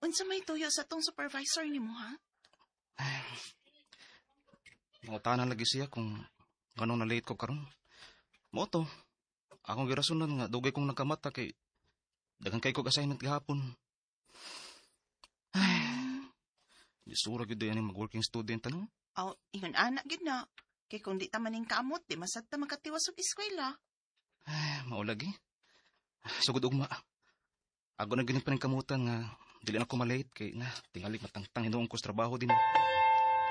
Unsa may tuyo sa tong supervisor nimo ha? Mautanan lagi siya kung gano'n na late ko karon. Mo to, akong girasunan nga dugay kong nagkamata kay daghang kay kog assignment gihapon. Di sura gyud yan mag-working student ano? Aw, ingon anak gid na. Kay kung di ta maning kamot, di masad ta magkatiwas og eskwela. Mao lagi. Sugod ugma. Ako na ganit pa ning kamutan nga dili na ko malate kay na tingali matangtang hinuon ko sa trabaho din.